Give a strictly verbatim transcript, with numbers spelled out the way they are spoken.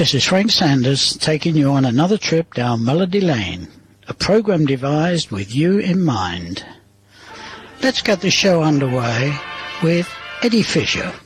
This is Frank Sanders taking you on another trip down Melody Lane, a program devised with you in mind. Let's get the show underway with Eddie Fisher.